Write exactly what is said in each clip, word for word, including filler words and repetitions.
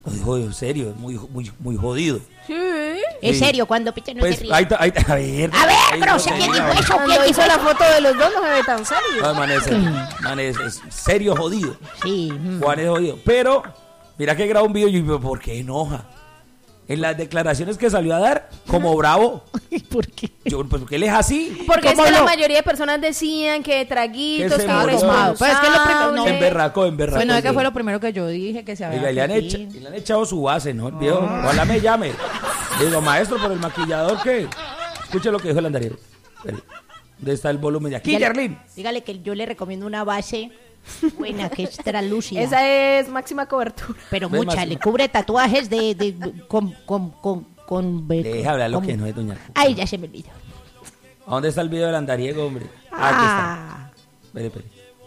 Lo dijo en serio, es muy, muy, muy jodido. Sí. Es serio, cuando Peter no Pues, se ríe. ahí, ahí, a ver. A ver, ahí pero no sé se quién diga. dijo eso. Cuando ¿Quién hizo dijo? la foto de los dos no se ve tan serio. No, man, es, man, es, es serio jodido. Sí. mm. Juan es jodido. Pero, mira que grabó un video y yo, ¿por qué enoja? En las declaraciones que salió a dar, como bravo. ¿Por qué? Yo, pues, porque él es así. Porque es ¿Cómo que la no? mayoría de personas decían que traguitos, Que se que murió. irresponsable. Pues es que lo primero- no. Emberracó, emberracó. Bueno, es que sí. fue lo primero que yo dije, que se había... Oiga, y le han, hecho, y le han echado su base, ¿no? El viejo. Ojalá me llame. Le digo, maestro, pero el maquillador, ¿qué? Escuche lo que dijo el andariego. Espere. ¿Dónde está el volumen de aquí, Dígale- Yarlín? Dígale que yo le recomiendo una base buena, que es translúcida. Esa es máxima cobertura. Pero Ve mucha, más- le cubre tatuajes de... de con, con, con, con, Deja hablar lo con- que no es, doña. Ay, ya se me olvidó. ¿A dónde está el video del andariego, hombre? Ah, aquí Ah, está. Espere, espere.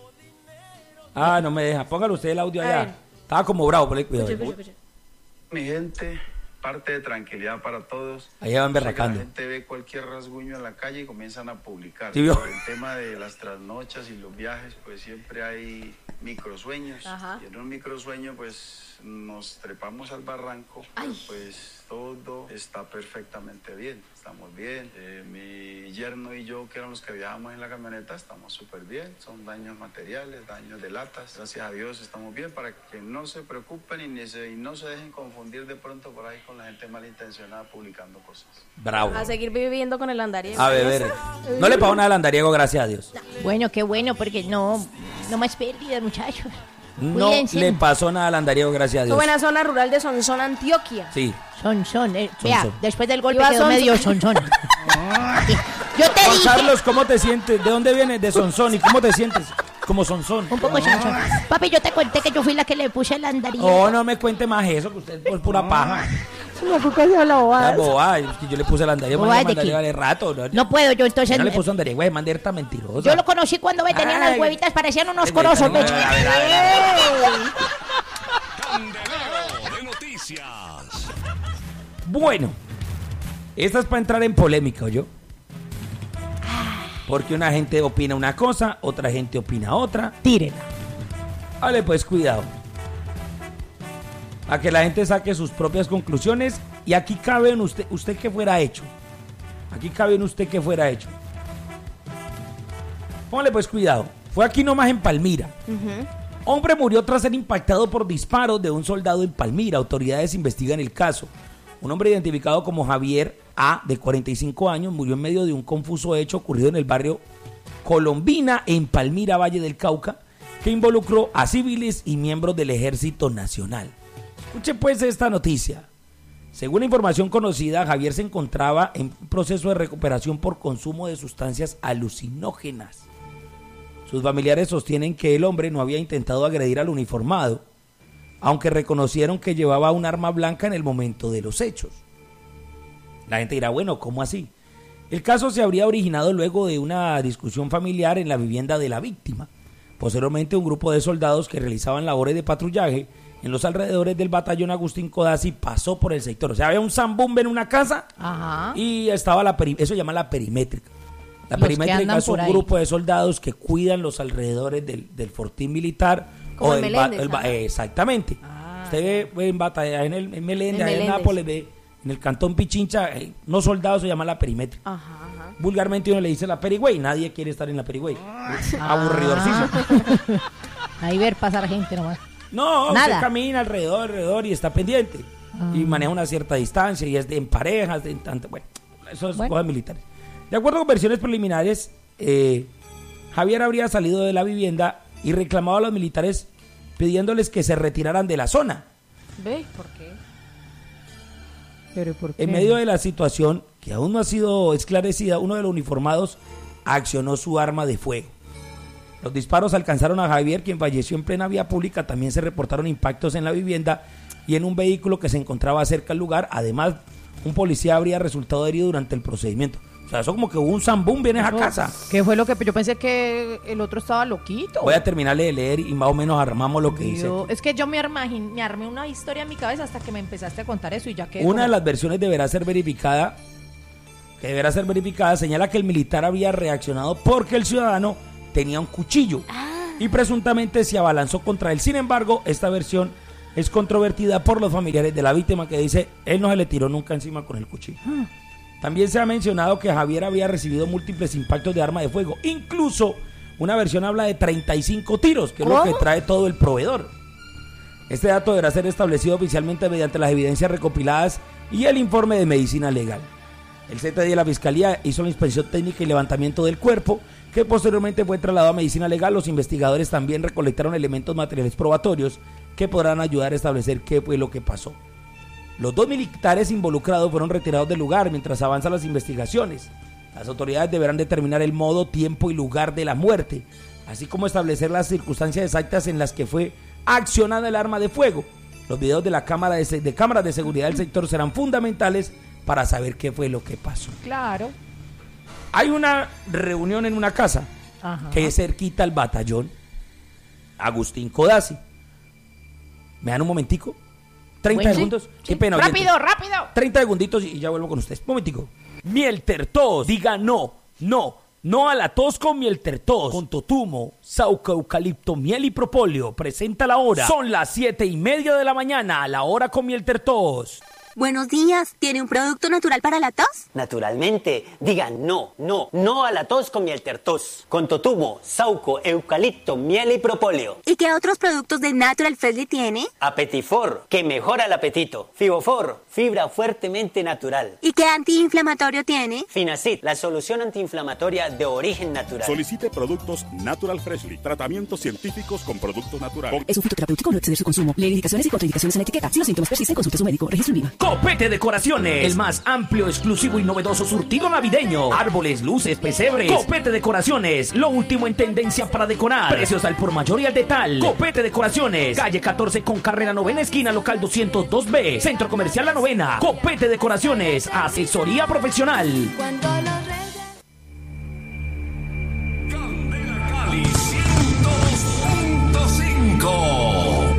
Ah, no me deja. Póngalo usted el audio A ver. allá. Estaba como bravo, por ahí, cuidado. Escuche, escuche, escuche. Mi gente, parte de tranquilidad para todos. Ahí van O sea, que berracando. La gente ve cualquier rasguño en la calle y comienzan a publicar. Sí, vio. Por el tema de las trasnochas y los viajes, pues siempre hay microsueños. Ajá. Y en un microsueño, pues nos trepamos al barranco, pero, pues todo está perfectamente bien. Estamos bien. Eh, mi yerno y yo, que eran los que viajábamos en la camioneta, estamos súper bien. Son daños materiales, daños de latas. Gracias a Dios estamos bien, para que no se preocupen y, ni se, y no se dejen confundir de pronto por ahí con la gente malintencionada publicando cosas. Bravo. A seguir viviendo con el andariego. A beber. No le pagó nada al andariego, gracias a Dios. bueno, qué bueno, porque no, no más pérdidas, muchachos. No Cuídense. le pasó nada al andariego, gracias a Qué Dios. buena zona rural de Sonsón, Antioquia. Sí. Son, son. eh, Son, vea, son. después del golpe Iba quedó son, medio son. son, son. Yo te Juan dije. Carlos, ¿cómo te sientes? ¿De dónde vienes? De Sonsón. ¿Y cómo te sientes? Como Sonsón. Un poco son, son. Papi, yo te conté que yo fui la que le puse el andariego. Oh, no me cuente más eso, que usted es pura paja. No, porque se habla La bobadas. boba, es que yo le puse el andariego, Bobadas me de mandariego qué? de rato. No, No puedo, yo entonces. no le puso andariego, es manderta mentirosa. Yo lo conocí cuando me tenían Ay. las huevitas, parecían unos Ay, corosos. a ver, me- a ver, a ver, a ver. Candelero de noticias. Bueno, esta es para entrar en polémica, ¿oyó? Porque una gente opina una cosa, otra gente opina otra. Tírenla. Vale, pues cuidado. A que la gente saque sus propias conclusiones. Y aquí cabe en usted, usted que fuera hecho. Aquí cabe en usted que fuera hecho. Póngale pues cuidado. Fue aquí nomás en Palmira. Hombre murió tras ser impactado por disparos de un soldado en Palmira. Autoridades investigan el caso. Un hombre identificado como Javier A, de cuarenta y cinco años, murió en medio de un confuso hecho ocurrido en el barrio Colombina, en Palmira, Valle del Cauca, que involucró a civiles y miembros del Ejército Nacional. Escuche pues esta noticia. Según la información conocida, Javier se encontraba en un proceso de recuperación por consumo de sustancias alucinógenas. Sus familiares sostienen que el hombre no había intentado agredir al uniformado, aunque reconocieron que llevaba un arma blanca en el momento de los hechos. La gente dirá, bueno, ¿cómo así? El caso se habría originado luego de una discusión familiar en la vivienda de la víctima. Posteriormente, un grupo de soldados que realizaban labores de patrullaje en los alrededores del batallón Agustín Codazzi pasó por el sector. O sea, había un zambumbe en una casa Ajá. y estaba la peri- eso se llama la perimétrica. La Los que perimétrica andan es un por ahí. grupo de soldados que cuidan los alrededores del, del fortín militar. Como o en del ba- Meléndez, el ba- ajá. eh, exactamente. Ah, Usted ve, ve en batalla en, el, en Meléndez, En allá en Meléndez. Nápoles, ve en el cantón Pichincha, eh, unos soldados se llama la perimétrica. Ajá, ajá. Vulgarmente uno le dice la perigüey, nadie quiere estar en la perigüey. Aburridorcísimo. Ahí ver pasar gente nomás. No, Nada. usted camina alrededor, alrededor y está pendiente. Y maneja una cierta distancia y es de en parejas, de en tanto, bueno, eso es Bueno. cosas militares. De acuerdo con versiones preliminares, eh, Javier habría salido de la vivienda y reclamado a los militares pidiéndoles que se retiraran de la zona. ¿Ve? ¿Por qué? ¿Pero por qué? En medio de la situación, que aún no ha sido esclarecida, uno de los uniformados accionó su arma de fuego. Los disparos alcanzaron a Javier, quien falleció en plena vía pública. También se reportaron impactos en la vivienda y en un vehículo que se encontraba cerca al lugar. Además, un policía habría resultado herido durante el procedimiento. O sea, eso como que hubo un zambum viene a esa casa. ¿Qué fue lo que yo pensé que el otro estaba loquito? Voy a terminarle de leer y más o menos armamos lo que dice. Yo- es que yo me armé, me armé una historia en mi cabeza hasta que me empezaste a contar eso y ya que Una de las versiones deberá ser verificada, que deberá ser verificada, señala que el militar había reaccionado porque el ciudadano tenía un cuchillo y presuntamente se abalanzó contra él. Sin embargo, esta versión es controvertida por los familiares de la víctima, que dice él no se le tiró nunca encima con el cuchillo. También se ha mencionado que Javier había recibido múltiples impactos de arma de fuego. Incluso una versión habla de treinta y cinco tiros, que es lo que trae todo el proveedor. Este dato deberá ser establecido oficialmente mediante las evidencias recopiladas y el informe de medicina legal. El C T D de la Fiscalía hizo la inspección técnica y levantamiento del cuerpo, que posteriormente fue trasladado a medicina legal. Los investigadores también recolectaron elementos materiales probatorios que podrán ayudar a establecer qué fue lo que pasó. Los dos militares involucrados fueron retirados del lugar mientras avanzan las investigaciones. Las autoridades deberán determinar el modo, tiempo y lugar de la muerte, así como establecer las circunstancias exactas en las que fue accionada el arma de fuego. Los videos de la cámara de, de cámaras de seguridad del sector serán fundamentales para saber qué fue lo que pasó. Claro. Hay una reunión en una casa, ajá, que es cerquita al batallón Agustín Codazzi. ¿Me dan un momentico? treinta bueno, segundos. Sí, Qué sí. pena. Rápido, oyentes. rápido. treinta segunditos y ya vuelvo con ustedes. Un momentico. Mieltertos. Diga no, no. No a la tos con Mieltertos. Con totumo, sauca, eucalipto, miel y propóleo. Presenta la hora. Son las siete y media de la mañana. La hora con Mieltertos. Buenos días, ¿tiene un producto natural para la tos? Naturalmente, digan no, no, no a la tos con Mieltertos, con totumo, sauco, eucalipto, miel y propóleo. ¿Y qué otros productos de Natural Freshly tiene? Apetifor, que mejora el apetito. Fibofor, fibra fuertemente natural. ¿Y qué antiinflamatorio tiene? Finacid, la solución antiinflamatoria de origen natural. Solicite productos Natural Freshly, tratamientos científicos con productos naturales. Es un fitoterapéutico, no exceder su consumo. Lee indicaciones y contraindicaciones en la etiqueta. Si los síntomas persisten, consulte a su médico. Registro IVA. Copete Decoraciones, el más amplio, exclusivo y novedoso surtido navideño. Árboles, luces, pesebres. Copete Decoraciones, lo último en tendencia para decorar. Precios al por mayor y al detal. Copete Decoraciones, calle catorce con carrera novena esquina, local doscientos dos B, Centro Comercial La Novena. Copete Decoraciones, asesoría profesional. Cuando los reyes... Candela Cali ciento dos punto cinco.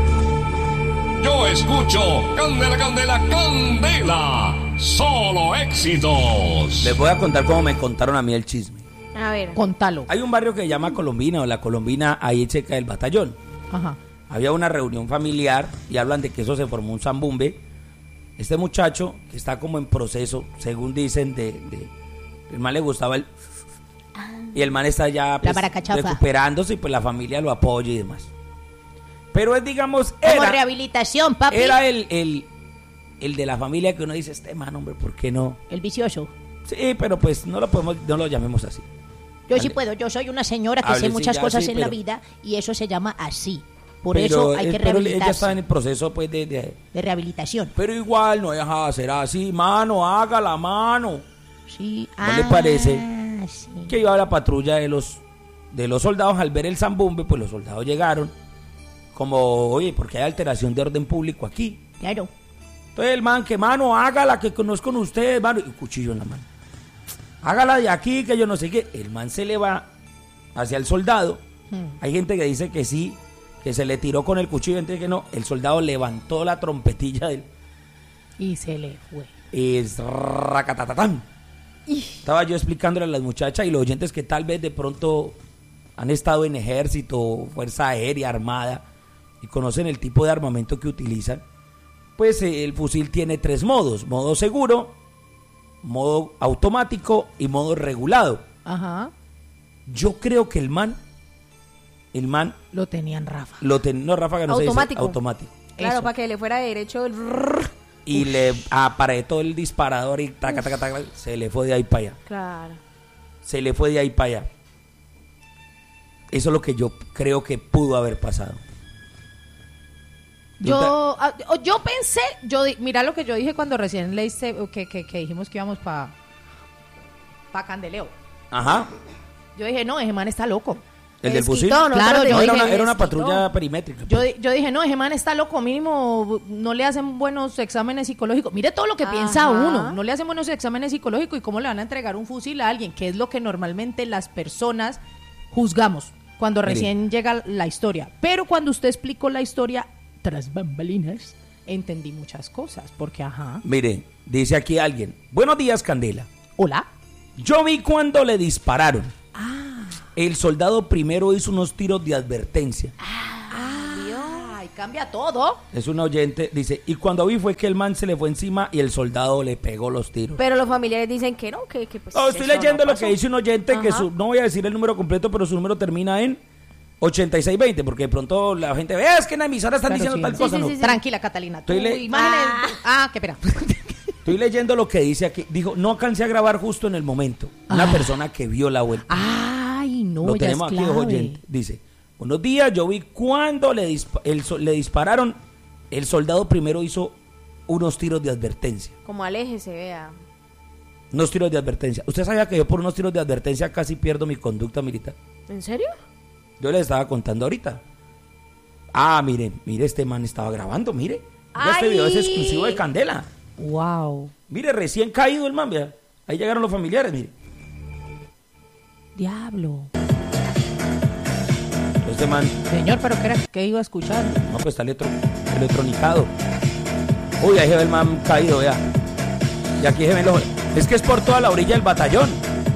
Yo escucho Candela, Candela, Candela. Solo éxitos. Les voy a contar cómo me contaron a mí el chisme. A ver. Contalo. Hay un barrio que se llama Colombina, o la Colombina, ahí cerca del batallón. Ajá. Había una reunión familiar y hablan de que eso se formó un zambumbe. Este muchacho, que está como en proceso, según dicen, de, de el man le gustaba el... Y el man está ya pues, recuperándose y pues la familia lo apoya y demás. Pero es, digamos, era... Como rehabilitación, papi. Era el, el, el de la familia que uno dice, este man, hombre, ¿por qué no? El vicioso. Sí, pero pues no lo podemos, no lo llamemos así. Yo Hable. sí puedo, yo soy una señora que Hable, sé sí, muchas ya, cosas sí, en pero, la vida y eso se llama así. Por pero, eso hay que pero rehabilitarse. ella está en el proceso pues de, de... De rehabilitación. Pero igual no deja de hacer así, mano, haga la mano. Sí. ¿No ah, le parece sí. que iba la patrulla de los de los soldados al ver el zambumbe? Pues los soldados llegaron como, oye, porque hay alteración de orden público aquí. Claro. Entonces el man, que mano, hágala, que conozco con ustedes, mano, y cuchillo en la mano. Hágala de aquí, que yo no sé qué. El man se le va hacia el soldado. Hmm. Hay gente que dice que sí, que se le tiró con el cuchillo, gente que no. El soldado levantó la trompetilla del... Y se le fue. Y es racatatatán. Estaba yo explicándole a las muchachas y los oyentes que tal vez de pronto han estado en ejército, fuerza aérea, armada, y conocen el tipo de armamento que utilizan. Pues eh, el fusil tiene tres modos: modo seguro, modo automático y modo regulado. Ajá. Yo creo que el man, el man lo tenían ráfaga. Lo ten, no, ráfaga no automático. se dice, automático. Claro, Eso. Para que le fuera derecho el... Y Uf. le apretó el disparador y taca, taca, taca, se le fue de ahí para allá. Claro. Se le fue de ahí para allá. Eso es lo que yo creo que pudo haber pasado. Yo uh, yo pensé, yo mira lo que yo dije cuando recién leíste que, que, que dijimos que íbamos para pa Candeleo. Ajá. Yo dije, no, ese man está loco. ¿El del fusil? No, claro, no, yo era, dije, una, era una patrulla perimétrica. Yo, yo dije, no, ese man está loco, mínimo no le hacen buenos exámenes psicológicos. Mire todo lo que Ajá. piensa uno, no le hacen buenos exámenes psicológicos y cómo le van a entregar un fusil a alguien, que es lo que normalmente las personas juzgamos cuando Mire. recién llega la historia. Pero cuando usted explicó la historia tras bambalinas, entendí muchas cosas, porque ajá. Mire, dice aquí alguien, buenos días, Candela. Hola. Yo vi cuando le dispararon. Ah. El soldado primero hizo unos tiros de advertencia. Ah, Dios. Ay, Cambia todo. Es un oyente, dice, y cuando vi fue que el man se le fue encima y el soldado le pegó los tiros. Pero los familiares dicen que no, que, que pues... No, estoy eso leyendo no lo que pasó. dice un oyente, Ajá. que su, no voy a decir el número completo, pero su número termina en ochenta y seis veinte, porque de pronto la gente ve, es que en la emisora están Claro, diciendo sí. tal Sí, cosa. sí, no. sí, sí. Tranquila, Catalina. Estoy Tú, le- imágenes- Ah, qué pena. Estoy leyendo lo que dice aquí. Dijo, no alcancé a grabar justo en el momento. Una Ah. persona que vio la vuelta. Ay, no, lo ya tenemos es aquí, clave. oyente. Dice, buenos días, yo vi cuando le, dispa- el so- le dispararon. El soldado primero hizo unos tiros de advertencia. Como aleje se vea. Unos tiros de advertencia. ¿Usted sabía que yo por unos tiros de advertencia casi pierdo mi conducta militar? ¿En serio? Yo le estaba contando ahorita. Ah, mire, mire, este man estaba grabando, mire. Ya este ¡Ay! video es exclusivo de Candela. Wow. Mire, recién caído el man, vea. Ahí llegaron los familiares, mire. Diablo. Este man, Señor, pero ¿qué era que iba a escuchar? no, pues está electro, electronicado. Uy, ahí se ve el man caído, vea. Y aquí se ven los... Es que es por toda la orilla del batallón.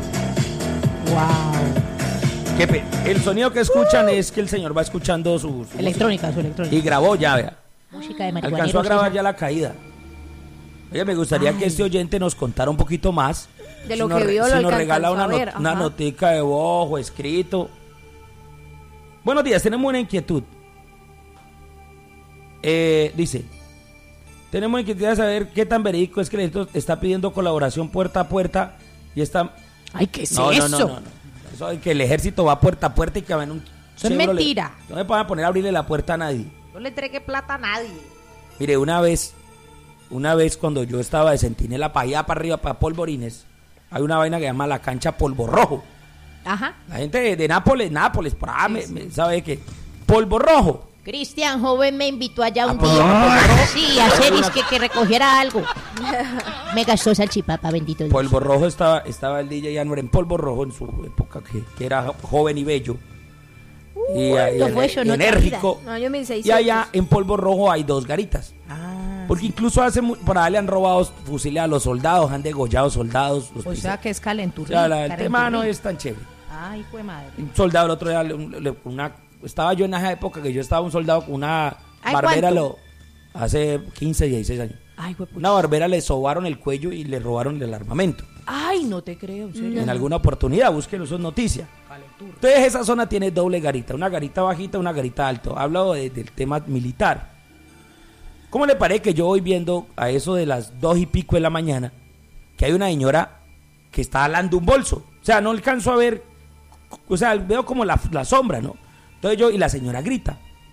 Wow. Que pe- el sonido que escuchan es que el señor va escuchando su... su Electrónica, su electrónica. música. Y grabó ya, vea. Música de marihuaneros. Alcanzó a grabar esa. ya la caída. Oye, me gustaría que este oyente nos contara un poquito más. De Si lo nos que re- vio, si lo nos que regala alcanzó una, a ver, not- una ajá. notica de bojo, escrito. Buenos días, tenemos una inquietud. Eh, dice, tenemos inquietud de saber qué tan verídico es que el ejército está pidiendo colaboración puerta a puerta y está... Ay, ¿qué es No, eso? no, no, no, no. Eso de que el ejército va puerta a puerta y que va en un... Eso es Chevrolet. mentira. No me van a poner a abrirle la puerta a nadie. No le entregue plata a nadie. Mire, una vez, una vez cuando yo estaba de centinela para allá, para arriba, para Polvorines, hay una vaina que se llama la cancha Polvo Rojo. Ajá. La gente de, de Nápoles, Nápoles, por ahí, me, me- sabe que Polvo Rojo. Cristian Joven me invitó allá un Ah, pues, día. ah, Sí, a hacer es que, que recogiera algo. Me gastó salchipapa, bendito Dios. Polvo Rojo estaba, estaba el D J Anuar en Polvo Rojo en su época, que, que era joven y bello. Y, ¿cuándo y- fue y eso? No enérgico. No, yo me hice Y allá en Polvo Rojo hay dos garitas. Ah. Porque incluso hace mu- por ahí le han robado fusiles a los soldados, han degollado soldados. Los O sea que es O calenturri. sea, la- el calenturri. tema no es tan chévere. Ay, fue madre. Un soldado el otro día, le- le- una, estaba yo en esa época que yo estaba un soldado con una Ay, barbera, ¿cuánto? lo, hace quince, dieciséis años. Ay, fue Una barbera le sobaron el cuello y le robaron el armamento. Ay, no te creo, en serio. En alguna oportunidad, búsquenlo, eso es noticia. Entonces esa zona tiene doble garita, una garita bajita, una garita alto. Hablo de- del tema militar. ¿Cómo le parece que yo voy viendo a eso de las dos y pico de la mañana que hay una señora que está alando un bolso? O sea, no alcanzo a ver, o sea, veo como la, la sombra, ¿no? Entonces yo, y la señora grita.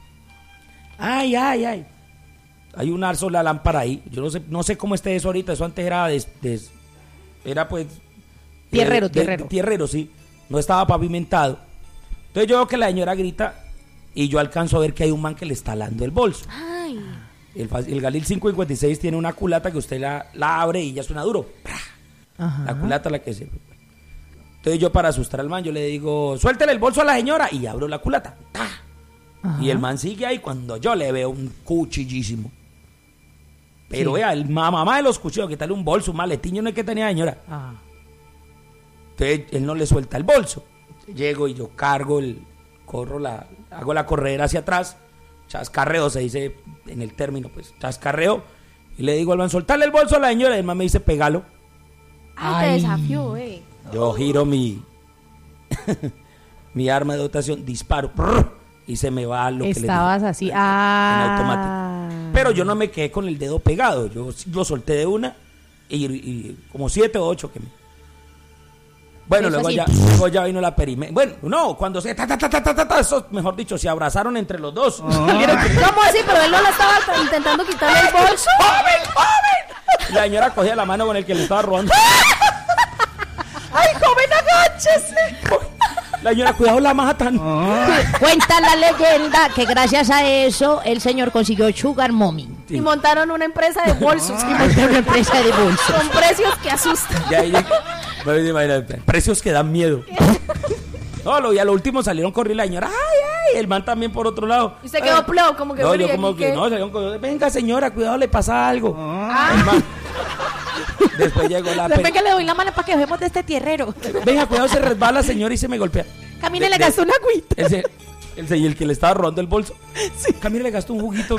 Ay, ay, ay. Hay un arzo la lámpara ahí. Yo no sé, no sé cómo esté eso ahorita. Eso antes era des- des- era pues Tierrero, eh, de- tierrero. de- tierrero, sí. No estaba pavimentado. Entonces yo veo que la señora grita y yo alcanzo a ver que hay un man que le está alando el bolso. Ay. El, fa- el Galil cinco cincuenta y seis tiene una culata que usted la, la abre y ya suena duro. Ajá. La culata la que se... Entonces yo para asustar al man yo le digo, suéltele el bolso a la señora y abro la culata. ¡Ta! Ajá. Y el man sigue ahí cuando yo le veo un cuchillísimo. Pero Sí. vea, el ma- mamá de los cuchillos, que tal un bolso, un maletín, no es que tenía señora. Ah. Entonces él no le suelta el bolso. Llego y yo cargo el, corro la, hago la corredera hacia atrás, chascarreo se dice en el término, pues chascarreo, y le digo al man, soltarle el bolso a la señora, y el man me dice, pégalo. Ay, te desafió, eh. Yo giro mi mi arma de dotación, disparo, prr, y se me va lo que le dije. Estabas así. Ah. En automático. Pero yo no me quedé con el dedo pegado, yo lo solté de una y, y como siete o ocho que me... Bueno, Eso luego así. ya, luego ya vino la perimetría. Bueno, no, cuando se... Ta, ta, ta, ta, ta, ta, ta, eso, mejor dicho, se abrazaron entre los dos. Miren, ¿Cómo así? Pero él no la estaba intentando quitarle el bolso. ¡Joven, joven! La señora cogía la mano con el que le estaba robando. ¡Ay, joven, agáchese! La señora, cuidado, la matan. Cuenta la leyenda que gracias a eso el señor consiguió Sugar Mommy. Sí. Y montaron una empresa de bolsos. Y montó una empresa de bolsos. Con precios que asustan. Ya, ya, bueno, imagínate, precios que dan miedo. No, lo, y a lo último salieron corriendo la señora. ¡Ay, ay! El man también por otro lado. Y se quedó Ay. pleo, como que No, bueno, yo ¿y como aquí que qué? no, salieron corriendo. Venga, señora, cuidado, le pasa algo. El man- Después llegó la... Después pe- que le doy la mano para que bajemos de este tierrero. Venga, cuidado, se resbala, señora, y se me golpea. Camine, De- le de- gastó una agüita. Ese- El, el que le estaba robando el bolso. Sí. Camila le gastó un juguito. Que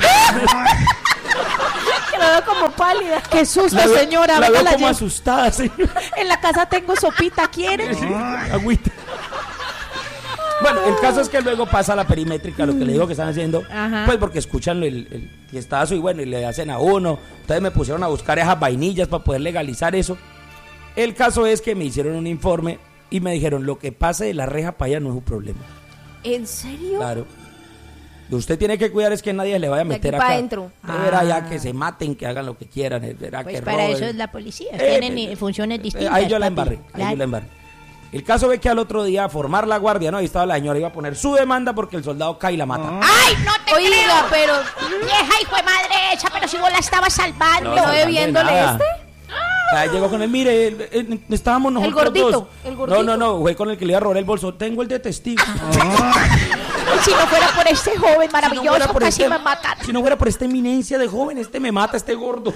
la veo como pálida. Qué susto, La veo- señora. La venga, veo la como llevo. asustada, señora. En la casa tengo sopita, ¿quiere? Sí, agüita. Bueno, el caso es que luego pasa la perimétrica, lo que le digo que están haciendo, Ajá. pues porque escuchan el, el fiestazo y bueno, y le hacen a uno. Entonces me pusieron a buscar esas vainillas para poder legalizar eso. El caso es que me hicieron un informe y me dijeron, lo que pase de la reja para allá no es un problema. ¿En serio? Claro. Lo que usted tiene que cuidar es que nadie le vaya a De aquí meter pa' acá. adentro. Usted verá ya que se maten, que hagan lo que quieran, eh, verá Pues que para roben. eso es la policía. Eh, Tienen eh, eh, funciones Eh, distintas. ahí yo la papi. embarré, ahí Claro. yo la embarré. El caso ve que al otro día a formar la guardia, ¿no? Ahí estaba la señora, iba a poner su demanda porque el soldado cae y la mata. ¡Ay, no te Oiga, creo! pero Vieja hijo de madre esa, pero si vos la estabas salvando. No, ¿lo salvando ve de viéndole nada. este? Ahí llegó con él, mire, el- el- estábamos nosotros gordito, dos. el gordito. No, no, no, fue con el que le iba a robar el bolso. Tengo el de testigo. Y si no fuera por este joven Si no maravilloso, fuera por casi este- me matan. Si no fuera por esta eminencia de joven, este me mata, este gordo.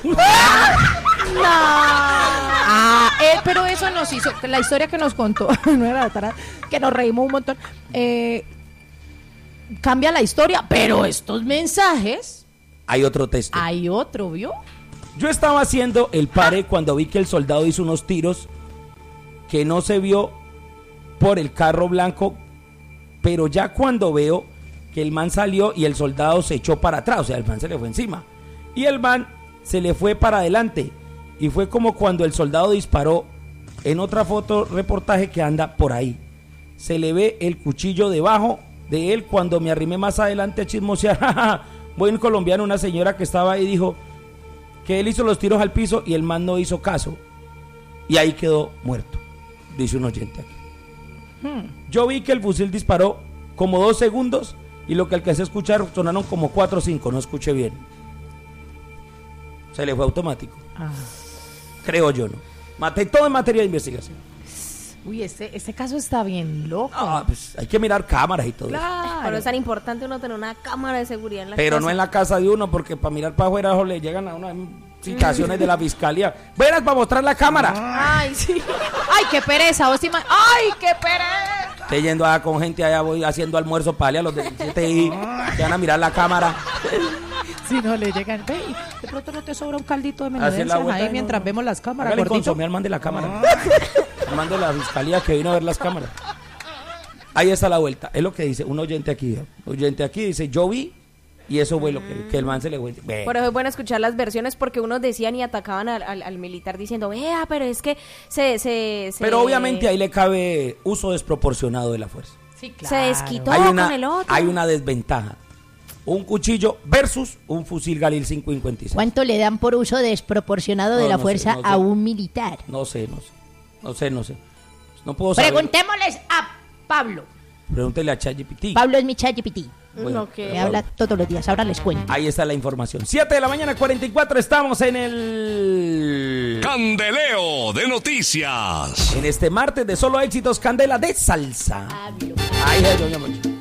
Ah, eh, pero eso nos hizo, la historia que nos contó, no era tarada, que nos reímos un montón, eh, cambia la historia, pero estos mensajes, Hay otro texto. hay otro, ¿vio? Yo estaba haciendo el pare cuando vi que el soldado hizo unos tiros que no se vio por el carro blanco, pero ya cuando veo que el man salió y el soldado se echó para atrás, o sea, el man se le fue encima y el man se le fue para adelante y fue como cuando el soldado disparó en otra foto reportaje que anda por ahí. Se le ve el cuchillo debajo de él cuando me arrimé más adelante a chismosear. Buen colombiano, una señora que estaba ahí dijo que él hizo los tiros al piso y el man no hizo caso y ahí quedó muerto, dice un oyente aquí. Yo vi que el fusil disparó como dos segundos y lo que alcancé a escuchar sonaron como cuatro o cinco, no escuché bien. Se le fue automático. Ah. Creo yo, ¿no? Maté todo en materia de investigación. Uy, este, este caso está bien loco. Ah, pues hay que mirar cámaras y todo eso. Por eso es tan importante uno tener una cámara de seguridad en la Pero casa. no en la casa de uno, porque para mirar para afuera ojo, le llegan a unas citaciones de la fiscalía. Buenas, para mostrar la cámara. Ay, sí. Ay, qué pereza, vos te ima- Ay, qué pereza. Estoy yendo allá con gente, allá voy haciendo almuerzo para a los de C T I, que van a mirar la cámara. Si no le llegan, ve, y de pronto no te sobra un caldito de Hacer la menudencias vuelta ahí y mientras no- vemos las cámaras, Hágale gordito. consomé al man de la cámara. El man de la fiscalía que vino a ver las cámaras. Ahí está la vuelta. Es lo que dice un oyente aquí. Un oyente aquí dice, yo vi y eso fue lo que, que el man se le fue. Bueno. Por eso es bueno escuchar las versiones porque unos decían y atacaban al, al- al militar diciendo, vea, pero es que se... se, se Pero obviamente ahí le cabe uso desproporcionado de la fuerza. Sí, se desquitó Hay una, con el otro. hay una desventaja. Un cuchillo versus un fusil Galil cinco cincuenta y seis. ¿Cuánto le dan por uso desproporcionado de No, la no sé, fuerza no sé. a un militar? No sé, no sé. No sé, no sé. No puedo saber. Preguntémosles a Pablo. Pregúntele a ChatGPT. Pablo es mi ChatGPT. Bueno, Ok. Me habla todos los días, ahora les cuento. ahí está la información. siete de la mañana, cuarenta y cuatro. Estamos en el... Candeleo de noticias. En este martes de solo éxitos, Candela de salsa. Ay, ay, doña Monchi.